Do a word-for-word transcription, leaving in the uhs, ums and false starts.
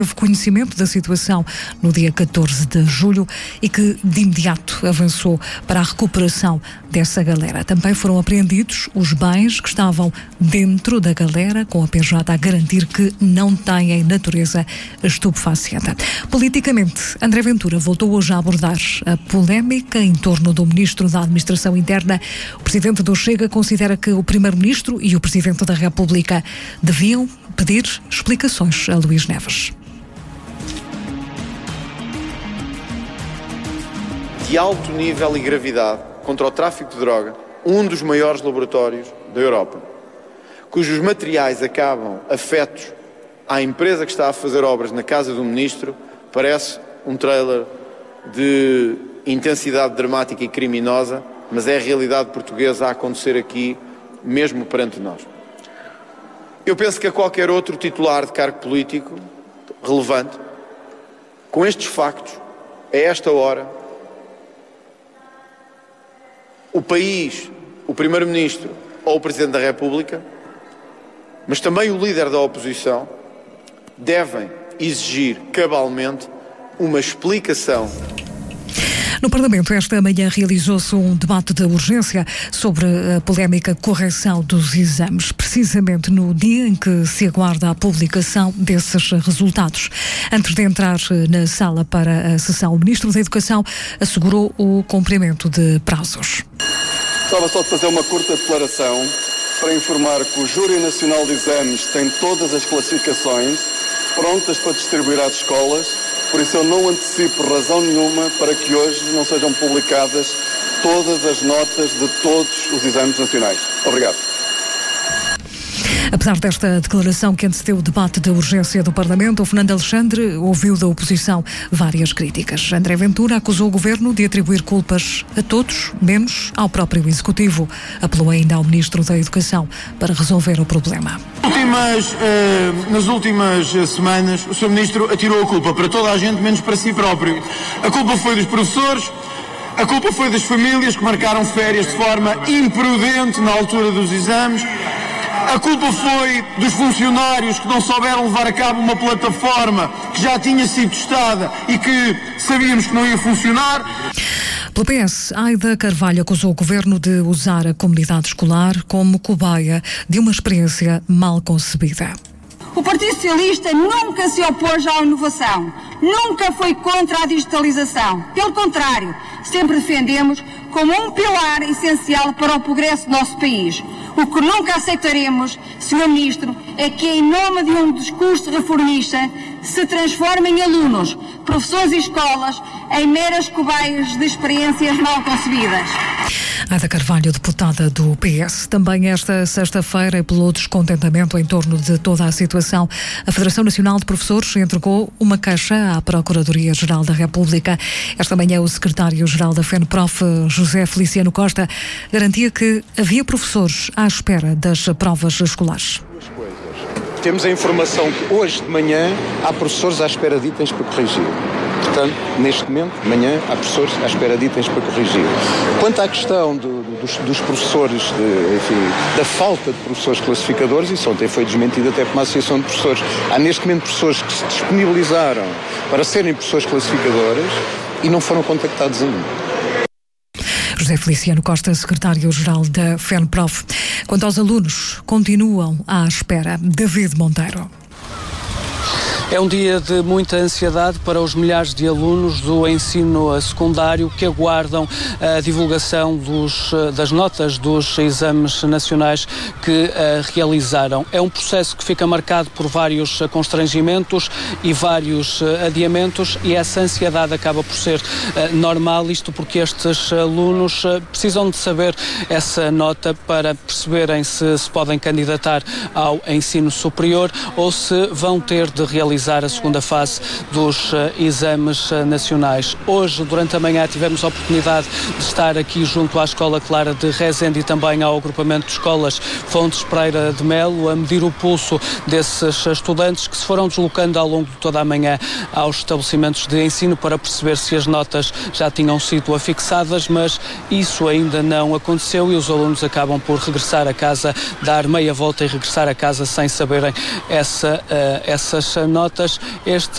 Houve conhecimento da situação no dia catorze de julho e que de imediato avançou para a recuperação dessa galera. Também foram apreendidos os bens que estavam dentro da galera, com a P J a garantir que não têm natureza estupefaciente. Politicamente, André Ventura voltou hoje a abordar a polémica em torno do Ministro da Administração Interna. O Presidente do Chega considera que o Primeiro-Ministro e o Presidente da República deviam pedir explicações a Luís Neves. De alto nível e gravidade contra o tráfico de droga, um dos maiores laboratórios da Europa, cujos materiais acabam afetos à empresa que está a fazer obras na casa do Ministro, parece um trailer de intensidade dramática e criminosa, mas é a realidade portuguesa a acontecer aqui, mesmo perante nós. Eu penso que a qualquer outro titular de cargo político relevante, com estes factos, a esta hora, o país, o Primeiro-Ministro ou o Presidente da República, mas também o líder da oposição, devem exigir cabalmente uma explicação. No Parlamento, esta manhã realizou-se um debate de urgência sobre a polémica correção dos exames, precisamente no dia em que se aguarda a publicação desses resultados. Antes de entrar na sala para a sessão, o Ministro da Educação assegurou o cumprimento de prazos. Gostava só de fazer uma curta declaração para informar que o Júri Nacional de Exames tem todas as classificações prontas para distribuir às escolas, por isso eu não antecipo razão nenhuma para que hoje não sejam publicadas todas as notas de todos os exames nacionais. Obrigado. Apesar desta declaração que antecedeu o debate de urgência do Parlamento, o Fernando Alexandre ouviu da oposição várias críticas. André Ventura acusou o Governo de atribuir culpas a todos, menos ao próprio Executivo. Apelou ainda ao Ministro da Educação para resolver o problema. Últimas, eh, nas últimas semanas, o senhor Ministro atirou a culpa para toda a gente, menos para si próprio. A culpa foi dos professores, a culpa foi das famílias que marcaram férias de forma imprudente na altura dos exames. A culpa foi dos funcionários que não souberam levar a cabo uma plataforma que já tinha sido testada e que sabíamos que não ia funcionar. Pelo P S, Aida Carvalho acusou o Governo de usar a comunidade escolar como cobaia de uma experiência mal concebida. O Partido Socialista nunca se opôs à inovação, nunca foi contra a digitalização. Pelo contrário, sempre defendemos como um pilar essencial para o progresso do nosso país. O que nunca aceitaremos, senhor Ministro, é que em nome de um discurso reformista se transformem alunos, professores e escolas em meras cobaias de experiências mal concebidas. Aida Carvalho, deputada do P S. Também esta sexta-feira, pelo descontentamento em torno de toda a situação, a Federação Nacional de Professores entregou uma queixa à Procuradoria-Geral da República. Esta manhã, o secretário-geral da FENPROF, José Feliciano Costa, garantia que havia professores à espera das provas escolares. Temos a informação que hoje de manhã há professores à espera de itens para corrigir. Portanto, neste momento, de manhã, há professores à espera de itens para corrigir. Quanto à questão do, dos, dos professores, de, enfim, da falta de professores classificadores, isso ontem foi desmentido até por uma associação de professores. Há neste momento professores que se disponibilizaram para serem professores classificadores e não foram contactados ainda. José Feliciano Costa, secretário-geral da FENPROF. Quanto aos alunos, continuam à espera. David Monteiro. É um dia de muita ansiedade para os milhares de alunos do ensino secundário que aguardam a divulgação dos, das notas dos exames nacionais que uh, realizaram. É um processo que fica marcado por vários constrangimentos e vários uh, adiamentos, e essa ansiedade acaba por ser uh, normal, isto porque estes alunos uh, precisam de saber essa nota para perceberem se se podem candidatar ao ensino superior ou se vão ter de realizar a segunda fase dos uh, exames uh, nacionais. Hoje, durante a manhã, tivemos a oportunidade de estar aqui junto à Escola Clara de Rezende e também ao agrupamento de escolas Fontes Pereira de Melo, a medir o pulso desses estudantes que se foram deslocando ao longo de toda a manhã aos estabelecimentos de ensino para perceber se as notas já tinham sido afixadas, mas isso ainda não aconteceu e os alunos acabam por regressar a casa, dar meia volta e regressar a casa sem saberem essa, uh, essas notas. Este